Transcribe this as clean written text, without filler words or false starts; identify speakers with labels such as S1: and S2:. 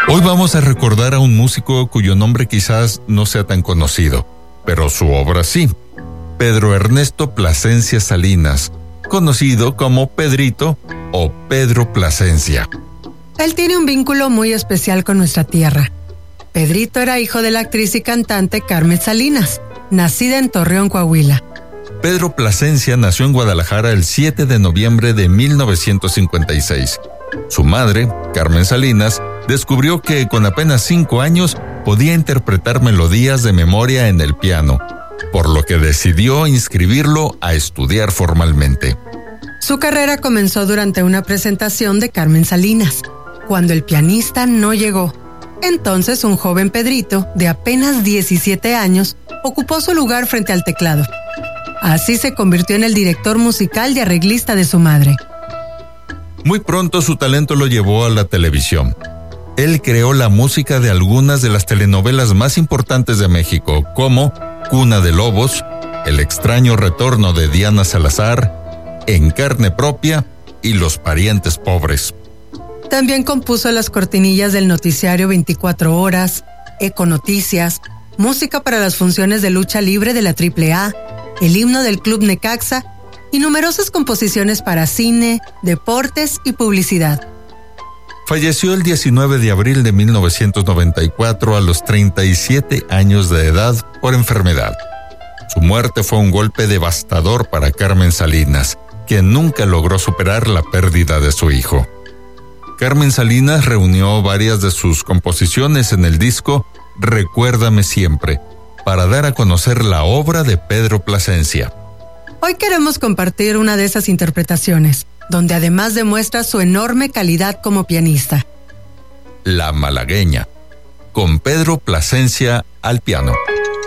S1: Hoy vamos a recordar a un músico cuyo nombre quizás no sea tan conocido, pero su obra sí. Pedro Ernesto Plasencia Salinas, conocido como Pedrito o Pedro Plasencia.
S2: Él tiene un vínculo muy especial con nuestra tierra. Pedrito era hijo de la actriz y cantante Carmen Salinas, nacida en Torreón, Coahuila.
S1: Pedro Plasencia nació en Guadalajara el 7 de noviembre de 1956. Su madre, Carmen Salinas, descubrió que con apenas 5 años podía interpretar melodías de memoria en el piano, por lo que decidió inscribirlo a estudiar formalmente.
S2: Su carrera comenzó durante una presentación de Carmen Salinas, cuando el pianista no llegó. Entonces un joven Pedrito, de apenas 17 años, ocupó su lugar frente al teclado. Así se convirtió en el director musical y arreglista de su madre.
S1: Muy pronto su talento lo llevó a la televisión. Él creó la música de algunas de las telenovelas más importantes de México, como Cuna de Lobos, El extraño retorno de Diana Salazar, En carne propia y Los parientes pobres.
S2: También compuso las cortinillas del noticiario 24 Horas, Econoticias, música para las funciones de lucha libre de la AAA, el himno del Club Necaxa y numerosas composiciones para cine, deportes y publicidad.
S1: Falleció el 19 de abril de 1994 a los 37 años de edad por enfermedad. Su muerte fue un golpe devastador para Carmen Salinas, quien nunca logró superar la pérdida de su hijo. Carmen Salinas reunió varias de sus composiciones en el disco Recuérdame Siempre, para dar a conocer la obra de Pedro Plasencia.
S2: Hoy queremos compartir una de esas interpretaciones, donde además demuestra su enorme calidad como pianista.
S1: La Malagueña, con Pedro Plasencia al piano.